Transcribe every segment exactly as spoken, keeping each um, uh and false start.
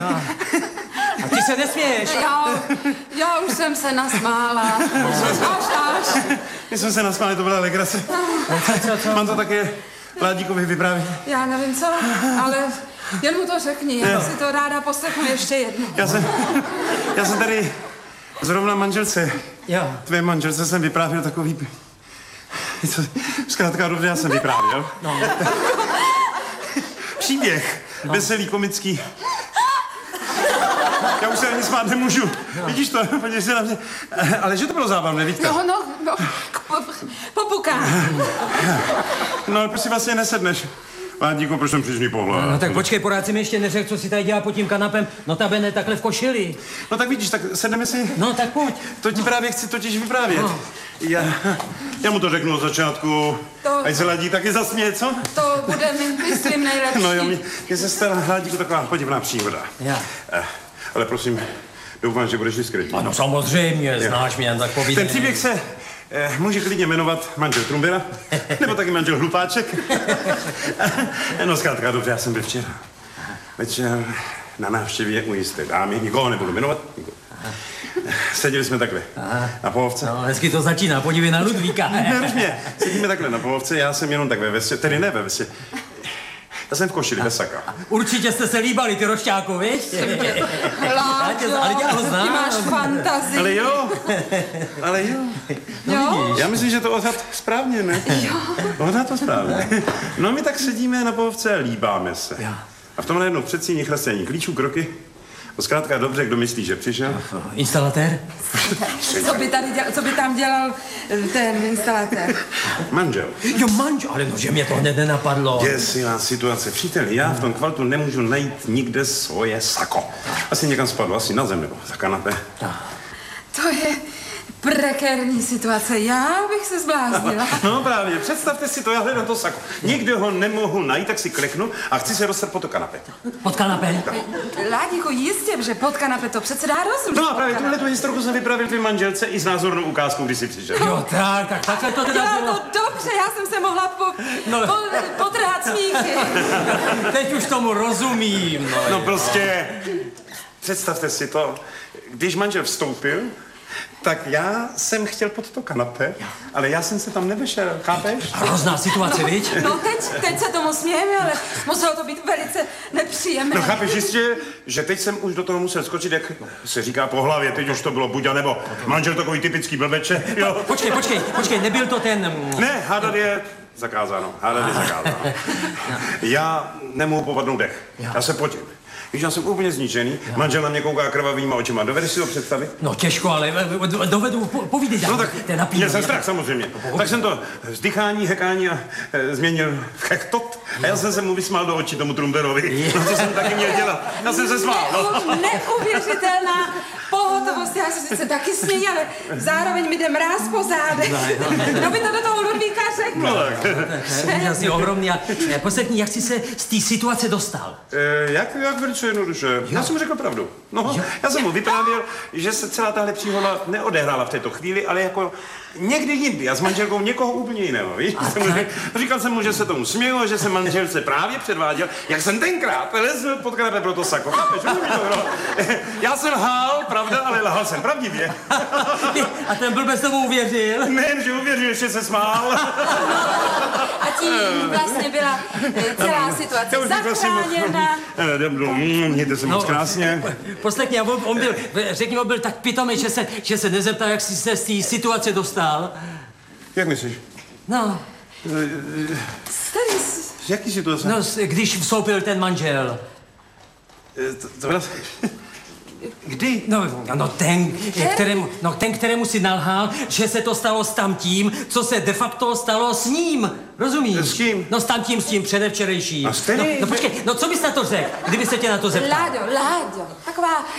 A, a ty se nesměješ. Já, já už jsem se nasmála. Až, až. My jsme se nasmáli, to byla legrace. Co, co? Mám to také Ládíkovi vyprávět. Já nevím co, ale jen mu to řekni, já si to ráda poslechnu ještě jednou. Já jsem, já jsem tady zrovna manželce, Jo. tvé manželce jsem vyprávěl takový... Co, zkrátka dobře, já jsem vyprávěl. No. Příběh, no. Veselý, komický. Já už se ani smát nemůžu. No. Vidíš to? Podívej se na mě. Ale že to bylo zábavné, Vítka? No, no, no, popukám. No, ale proč si vlastně nesedneš? Ládíku, proč jsem přišli pohled? No tak počkej, pořád si mi ještě neřekl, co si tady dělá pod tím kanapem. Notabene takhle v košili. No tak vidíš, tak sedneme si. No tak pojď. To ti právě chci totiž vyprávět. No. Já, já mu to řeknu od začátku. To- Ať se Ládík taky zasměje, co? To bude mi, myslím, nejlepší. No jo, mě, mě se stala Ládíku taková podivná příhoda. Já. Eh, ale prosím, doufám, že budeš diskrétní. Ano, samozřejmě, znáš mě, tak povídej. Ten příběh se eh, může klidně jmenovat manžel Trumbera, nebo taky manžel Hlupáček. No zkrátka, dobře, já jsem byl včera večer na návštěvě u jisté dámy, nikoho nebudu jmenovat. Nikoho. Seděli jsme takhle Aha. na pohovce. No, hezky to začíná, podívej na Ludvíka. Nervně, sedíme takhle na pohovce, já jsem jenom tak ve vesě, tedy ne ve vesě. Já jsem v košili, bez saka. Určitě jste se líbali, ty rošťáku, víš? Láďo, Ale já ho znám. ty máš fantazii. Ale jo, ale jo. Jo? Já myslím, že to odhad správně, ne? Jo. Odhad to správně. No my tak sedíme na pohovce a líbáme se. Jo. A v tom najednou předsíní chlastení klíčů, kroky. To zkrátka dobře, kdo myslí, že přišel? Instalatér? Co by, tady dělal, co by tam dělal ten instalatér? Manžel. Jo, manžel, ale no, že mě to hned nenapadlo. Děsivá situace. Příteli, já v tom kvaltu nemůžu najít nikde svoje sako. Asi někam spadlo, asi na zem nebo za kanapé. To je prekérní situace. Já bych se zbláznila. No právě, představte si to, já hledám to sako. Nikde ho nemohu najít, tak si kleknu a chci se dostat po to kanapé. Pod kanapé? Ládíku, jistě, že pod kanapé to přece dá rozum. No a právě tuhle tu historku jsem vypravil tvým manželce i s názornou ukázkou, když jsi přišel. Jo, tak, tak takhle to teda Dělal bylo. to dobře, já jsem se mohla po, No. po, potrhat smíchy. Teď už tomu rozumím, no. No prostě, představte si to, když manžel vstoupil, tak já jsem chtěl pod to kanapé, ale já jsem se tam nevešel, chápeš? Hrozná situace, viď? No teď, teď se tomu smějeme, ale muselo to být velice nepříjemné. No chápeš jistě, že teď jsem už do toho musel skočit, jak se říká po hlavě, teď už to bylo buď a nebo. Manžel takový typický blbeče, jo. Počkej, počkej, počkej, nebyl to ten... Ne, hádat je zakázáno, hádat je zakázáno. Já nemohu popadnout dech, já se potím. Víš, já jsem úplně zničený, manžel na mě kouká krvavýma očima, dovedeš si to představit? No těžko, ale dovedu, po, povídej dál. No tak, měl jsem mě. strach samozřejmě. Tak jsem to vzdychání, hekání a e, změnil v hektot. A já jsem se mu vysmál do očí tomu Trumberovi. No to jsem taky měl dělat. Já jsem se smál, no. Ne, neuvěřitelná pohotovost, já se sice taky smějí, ale zároveň mi jde mráz po zádech. No by to do toho Ludvíka řekl. No tak. To je úžasně ohromný. A poslechni, jak jsi se z té situace dostal? E, jak, jak velice jednoduše. Já jsem mu řekl pravdu. No, já jsem mu vyprávěl, že se celá tahle příhoda neodehrála v této chvíli, ale jako někdy jindy a s manželkou někoho úplně jiného, víš? Jsem mu řekl, říkal jsem mu, že se tomu smělo, že se manželce právě předváděl, jak jsem tenkrát lezl pod kanapé pro to sako. Chápeš, to, no. Já jsem lhal, pravda, ale lhal jsem pravdivě. A ten blbec tomu uvěřil? Nejen, že uvěřil, ještě se smál. A tím vlastně byla eh, celá situace zachráněna. Mějte se moc krásně. Poslechni, on, on byl, řekni, on byl tak pitomý, že se, že se nezeptal, jak jsi se z té situace dostal. Jak myslíš? No, Tady s- Z jaký situace? no, s- když vstoupil ten manžel. To, to byla... Kdy? No, no ten, kterému, no, ten, kterému si nalhal, že se to stalo s tamtím, co se de facto stalo s ním. Rozumíš? S kým? No s tamtím, s tím předevčerejším. A s kterým? No, no počkej, no co bys na to řekl, kdyby se tě na to zeptal? Láďo, Láďo, taková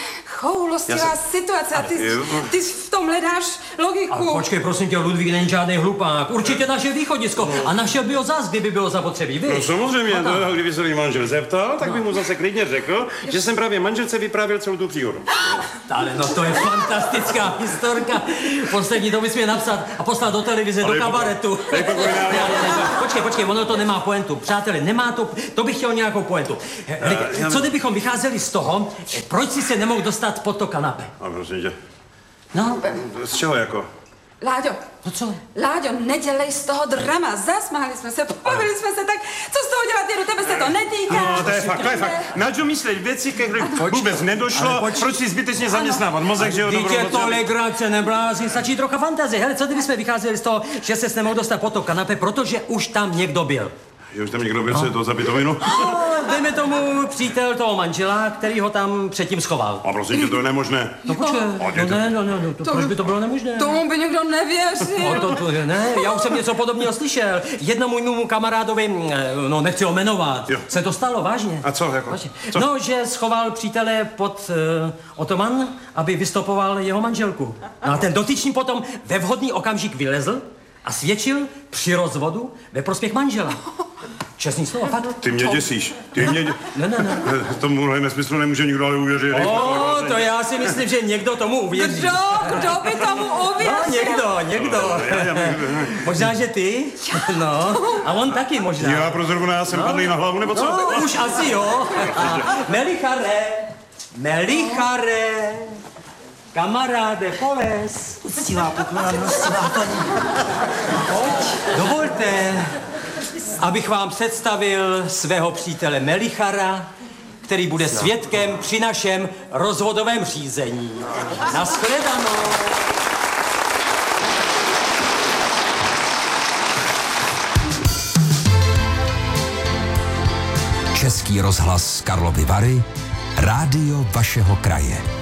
choulostivá Já se- situace a ty, Jo. ty v tom hledáš logiku. Ale počkej, prosím tě, Ludvík není žádný hlupák. Určitě naše východisko. A našel by ho zas, kdyby bylo zapotřebí, víš? No samozřejmě, no, kdyby se jí manžel zeptal, tak bych mu zase klidně řekl, že jsem právě manželce vyprávěl celou tu příhodu. Ale no to je fantastická historka. Poslední to bys měl napsat a poslat do televize, Ale do je poko- kabaretu. je pokojná. Ne, ne, ne, Počkej, počkej, ono to nemá pointu. Přátelé, nemá to, to bych chtěl nějakou pointu. Helike, já co ne- kdybychom vycházeli z toho, proč si se nemohl dostat pod to kanapé? A prosím tě, No, z čeho jako? Láďo, no co? Láďo, nedělej z toho drama. Zasmáli jsme se, pobavili jsme se, tak co z toho dělat, Jedu, tebe se to netýká. No, to je fakt, to je fakt. Na čo myslet věci, ke kterým vůbec ale nedošlo, poč- proč si zbytečně zaměstnávat mozek, že jo, Dítě dobrou to noc. legrace, neblázni, stačí trocha fantazie. Hele, co kdybychom vycházeli z toho, že se nemohl dostat pod to kanapé, protože už tam někdo byl? Že už tam někdo byl, co je to za pitovinu? No, dejme tomu přítel toho manžela, který ho tam předtím schoval. A prosím tě, to je nemožné. No počkej, no ne, no ne, no, to, proč by to bylo nemožné? Tomu by nikdo nevěřil. No, to, to, ne, já už jsem něco podobného slyšel. Jednomu mému kamarádovi, eh, no nechci ho jmenovat, Jo. se to stalo vážně. A co, jako? Vážně. Co? No, že schoval přítele pod uh, otoman, aby vystopoval jeho manželku. No a ten dotyčný potom ve vhodný okamžik vylezl a svědčil při rozvodu ve prospěch manžela. Čestný slovo, fakt. Ty mě děsíš. Ty mě dě... Ne, ne, ne. Tomuhle nesmyslu nemůže nikdo ale uvěřit. O, to já si myslím, že někdo tomu uvěří. Kdo, kdo by tomu No, uvěřil? někdo, někdo. Možná, že ty? No, a on taky možná. Já pro zrovna, já jsem No. padlý na hlavu, nebo co? No, už asi jo. A Melichare, Melichare, kamaráde, poles. Uctivá poklona, uctivá paní. Dovolte, abych vám představil svého přítele Melichara, který bude svědkem při našem rozvodovém řízení. Nashledanou. Český rozhlas Karlovy Vary, rádio vašeho kraje.